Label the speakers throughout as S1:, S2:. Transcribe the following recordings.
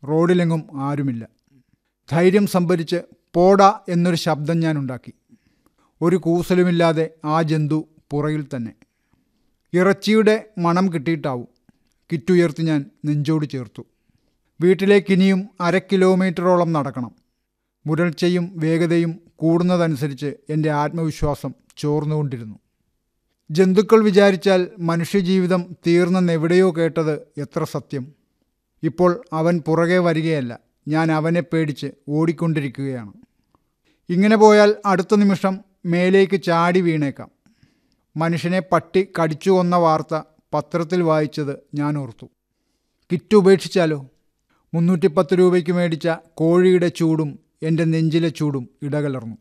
S1: റോഡിലെങ്ങും ആരുമില്ല. ധൈര്യം സംഭരിച്ച് പോടാ എന്നൊരു ശബ്ദം ഞാൻ ഉണ്ടാക്കി. ഒരു കൂസലുമില്ലാതെ ആ ജന്തു പുറകിൽ തന്നെ. ഇറച്ചിയുടെ മണം കിട്ടിയിട്ടാവും. കിറ്റുയർത്തി ഞാൻ നെഞ്ചോട് ചേർത്തു. വീട്ടിലേക്കിനിയും 1/2 കിലോമീറ്ററോളം നടക്കണം. മുരൾച്ചയും വേഗതയും കൂടുന്നതനുസരിച്ച് എൻ്റെ ആത്മവിശ്വാസം ചോർന്നുകൊണ്ടിരുന്നു. ജന്തുക്കൾ വിചാരിച്ചാൽ മനുഷ്യജീവിതം തീർന്നെന്നെവിടെയോ കേട്ടത് എത്ര സത്യം. ഇപ്പോൾ അവൻ പുറകെ വരികയല്ല, ഞാൻ അവനെ പേടിച്ച് ഓടിക്കൊണ്ടിരിക്കുകയാണ്. ഇങ്ങനെ പോയാൽ അടുത്ത നിമിഷം മേലേക്ക് ചാടി വീണേക്കാം. മനുഷ്യനെ പട്ടി കടിച്ചു കൊന്ന വാർത്ത പത്രത്തിൽ വായിച്ചത് ഞാൻ ഓർത്തു. കിറ്റ് ഉപേക്ഷിച്ചാലോ? 310 രൂപയ്ക്ക് മേടിച്ച കോഴിയുടെ ചൂടും എൻ്റെ നെഞ്ചിലെ ചൂടും ഇടകലർന്നു.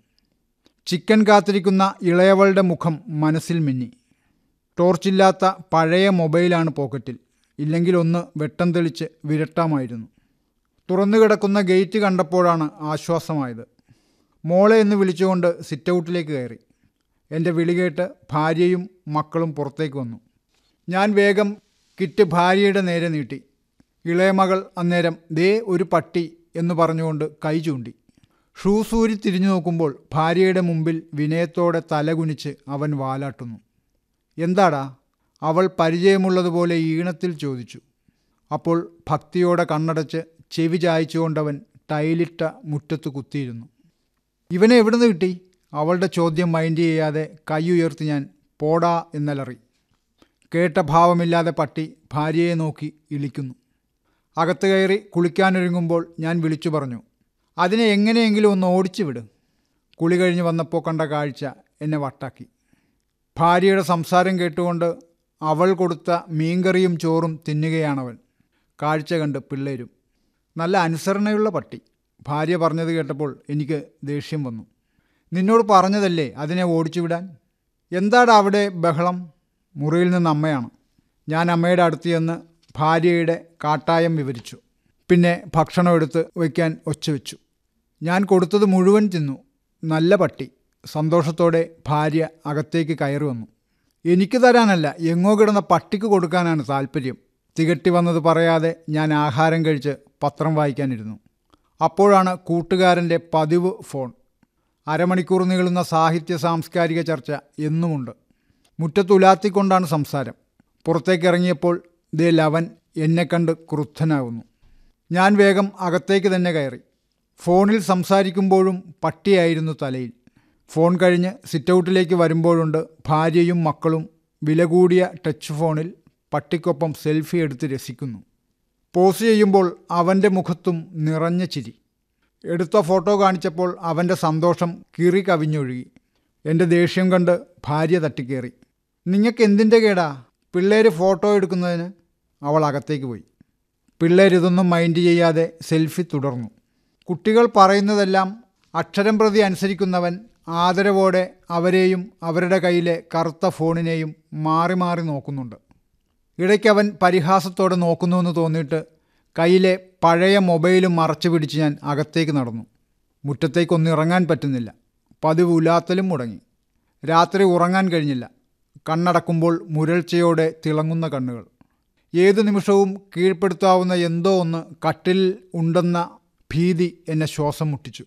S1: ചിക്കൻ കാത്തിരിക്കുന്ന ഇളയവളുടെ മുഖം മനസ്സിൽ മിന്നി. ടോർച്ചില്ലാത്ത പഴയ മൊബൈലാണ് പോക്കറ്റിൽ. ഇല്ലെങ്കിൽ ഒന്ന് വെട്ടം തെളിച്ച് വിരട്ടാമായിരുന്നു. തുറന്നു കിടക്കുന്ന ഗേറ്റ് കണ്ടപ്പോഴാണ് ആശ്വാസമായത്. മോളെ എന്ന് വിളിച്ചുകൊണ്ട് സിറ്റൗട്ടിലേക്ക് കയറി. എൻ്റെ വിളി കേട്ട് ഭാര്യയും മക്കളും പുറത്തേക്ക് വന്നു. ഞാൻ വേഗം കിറ്റ് ഭാര്യയുടെ നേരെ നീട്ടി. ഇളയമകൾ അന്നേരം ദേ ഒരു പട്ടി എന്ന് പറഞ്ഞുകൊണ്ട് കൈ ചൂണ്ടി. ഷൂസൂരി തിരിഞ്ഞു നോക്കുമ്പോൾ ഭാര്യയുടെ മുമ്പിൽ വിനയത്തോടെ തലകുനിച്ച് അവൻ വാലാട്ടുന്നു. എന്താടാ? അവൾ പരിചയമുള്ളതുപോലെ ഈണത്തിൽ ചോദിച്ചു. അപ്പോൾ ഭക്തിയോടെ കണ്ണടച്ച് ചെവി ചായച്ചുകൊണ്ടവൻ ടൈലിട്ട മുറ്റത്ത് കുത്തിയിരുന്നു. ഇവനെ എവിടുന്ന് കിട്ടി? അവളുടെ ചോദ്യം മൈൻഡ് ചെയ്യാതെ കൈ ഉയർത്തി ഞാൻ പോടാ എന്നലറി. കേട്ട ഭാവമില്ലാതെ പട്ടി ഭാര്യയെ നോക്കി ഇളിക്കുന്നു. അകത്ത് കയറി കുളിക്കാനൊരുങ്ങുമ്പോൾ ഞാൻ വിളിച്ചു പറഞ്ഞു, അതിനെ എങ്ങനെയെങ്കിലും ഒന്ന് ഓടിച്ചു വിട്. കുളി കഴിഞ്ഞ് വന്നപ്പോൾ കണ്ട കാഴ്ച എന്നെ വട്ടാക്കി. ഭാര്യയുടെ സംസാരം കേട്ടുകൊണ്ട് അവൾ കൊടുത്ത മീൻകറിയും ചോറും തിന്നുകയാണവൻ. കാഴ്ച കണ്ട് പിള്ളേരും. നല്ല അനുസരണയുള്ള പട്ടി. ഭാര്യ പറഞ്ഞത് കേട്ടപ്പോൾ എനിക്ക് ദേഷ്യം വന്നു. നിന്നോട് പറഞ്ഞതല്ലേ അതിനെ ഓടിച്ചു വിടാൻ? എന്താടാ അവിടെ ബഹളം? മുറിയിൽ നിന്ന് അമ്മയാണ്. ഞാൻ അമ്മയുടെ അടുത്ത് ചെന്ന് ഭാര്യയുടെ കാട്ടായം വിവരിച്ചു. പിന്നെ ഭക്ഷണം എടുത്ത് വയ്ക്കാൻ ഒച്ച വെച്ചു. ഞാൻ കൊടുത്തത് മുഴുവൻ തിന്നു. നല്ല പട്ടി. സന്തോഷത്തോടെ ഭാര്യ അകത്തേക്ക് കയറി വന്നു. എനിക്ക് തരാനല്ല, എങ്ങോ കിടന്ന പട്ടിക്ക് കൊടുക്കാനാണ് താല്പര്യം. തികട്ടി വന്നത് പറയാതെ ഞാൻ ആഹാരം കഴിച്ച് പത്രം വായിക്കാനിരുന്നു. അപ്പോഴാണ് കൂട്ടുകാരൻ്റെ പതിവ് ഫോൺ. അരമണിക്കൂർ നീളുന്ന സാഹിത്യ സാംസ്കാരിക ചർച്ച എന്നുമുണ്ട്. മുറ്റത്തുലാത്തിക്കൊണ്ടാണ് സംസാരം. പുറത്തേക്കിറങ്ങിയപ്പോൾ ദേ ലവൻ എന്നെ കണ്ട് ക്രുദ്ധനാകുന്നു. ഞാൻ വേഗം അകത്തേക്ക് തന്നെ കയറി. ഫോണിൽ സംസാരിക്കുമ്പോഴും പട്ടിയായിരുന്നു തലയിൽ. ഫോൺ കഴിഞ്ഞ് സിറ്റൗട്ടിലേക്ക് വരുമ്പോഴുണ്ട് ഭാര്യയും മക്കളും വില കൂടിയ ടച്ച് ഫോണിൽ പട്ടിക്കൊപ്പം സെൽഫി എടുത്ത് രസിക്കുന്നു. പോസ് ചെയ്യുമ്പോൾ അവൻ്റെ മുഖത്തും നിറഞ്ഞ ചിരി. എടുത്ത ഫോട്ടോ കാണിച്ചപ്പോൾ അവൻ്റെ സന്തോഷം കിറി കവിഞ്ഞൊഴുകി. എൻ്റെ ദേഷ്യം കണ്ട് ഭാര്യ തട്ടിക്കേറി. നിങ്ങൾക്ക് എന്തിൻ്റെ കേടാ? പിള്ളേർ ഫോട്ടോ എടുക്കുന്നതിന്. അവൾ അകത്തേക്ക് പോയി. പിള്ളേരിതൊന്നും മൈൻഡ് ചെയ്യാതെ സെൽഫി തുടർന്നു. കുട്ടികൾ പറയുന്നതെല്ലാം അക്ഷരം പ്രതി അനുസരിക്കുന്നവൻ ആദരവോടെ അവരെയും അവരുടെ കയ്യിലെ കറുത്ത ഫോണിനെയും മാറി മാറി നോക്കുന്നുണ്ട്. ഇടയ്ക്കവൻ പരിഹാസത്തോടെ നോക്കുന്നുവെന്ന് തോന്നിയിട്ട് കയ്യിലെ പഴയ മൊബൈലും മറച്ചു പിടിച്ച് ഞാൻ അകത്തേക്ക് നടന്നു. മുറ്റത്തേക്കൊന്നും ഇറങ്ങാൻ പറ്റുന്നില്ല. പതിവ് ഉലാത്തലും മുടങ്ങി. രാത്രി ഉറങ്ങാൻ കഴിഞ്ഞില്ല. കണ്ണടക്കുമ്പോൾ മുരൾച്ചയോടെ തിളങ്ങുന്ന കണ്ണുകൾ. ഏതു നിമിഷവും കീഴ്പ്പെടുത്താവുന്ന എന്തോ ഒന്ന് കട്ടിൽ ഉണ്ടെന്ന ഭീതി എന്നെ ശ്വാസം മുട്ടിച്ചു.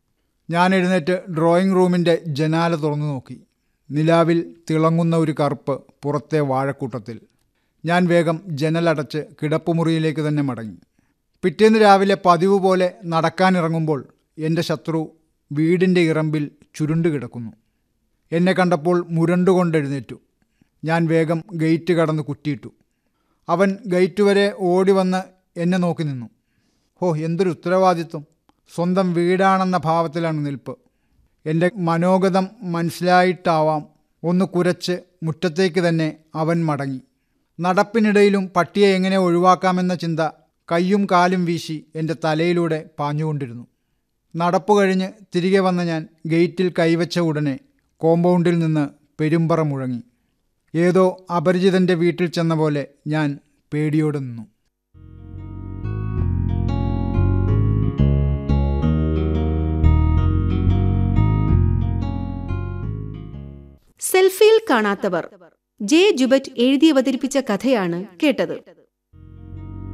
S1: ഞാൻ എഴുന്നേറ്റ് ഡ്രോയിങ് റൂമിൻ്റെ ജനാല തുറന്നു നോക്കി. നിലാവിൽ തിളങ്ങുന്ന ഒരു കറുപ്പ് പുറത്തെ വാഴക്കൂട്ടത്തിൽ. ഞാൻ വേഗം ജനലടച്ച് കിടപ്പുമുറിയിലേക്ക് തന്നെ മടങ്ങി. പിറ്റേന്ന് രാവിലെ പതിവ് പോലെ നടക്കാനിറങ്ങുമ്പോൾ എൻ്റെ ശത്രു വീടിൻ്റെ ഇറമ്പിൽ ചുരുണ്ടു കിടക്കുന്നു. എന്നെ കണ്ടപ്പോൾ മുരണ്ടുകൊണ്ടെഴുന്നേറ്റു. ഞാൻ വേഗം ഗേറ്റ് കടന്ന് കുറ്റിയിട്ടു. അവൻ ഗേറ്റ് വരെ ഓടി വന്ന് എന്നെ നോക്കി നിന്നു. ഹോ, എന്തൊരു ഉത്തരവാദിത്വം! സ്വന്തം വീടാണെന്ന ഭാവത്തിലാണ് നിൽപ്പ്. എൻ്റെ മനോഗതം മനസ്സിലായിട്ടാവാം ഒന്ന് കുരച്ച് മുറ്റത്തേക്ക് തന്നെ അവൻ മടങ്ങി. നടപ്പിനിടയിലും പട്ടിയെ എങ്ങനെ ഒഴിവാക്കാമെന്ന ചിന്ത കയ്യും കാലും വീശി എൻ്റെ തലയിലൂടെ പാഞ്ഞുകൊണ്ടിരുന്നു. നടപ്പ് കഴിഞ്ഞ് തിരികെ വന്ന ഞാൻ ഗേറ്റിൽ കൈവച്ച ഉടനെ കോമ്പൗണ്ടിൽ നിന്ന് പെരുമ്പറ മുഴങ്ങി. ഏതോ അപരിചിതൻ്റെ വീട്ടിൽ ചെന്ന പോലെ ഞാൻ പേടിയോടെ നിന്നു.
S2: സെൽഫിയിൽ കാണാത്തവർ ജെ ജുബറ്റ് എഴുതി അവതരിപ്പിച്ച കഥയാണ് കേട്ടത്.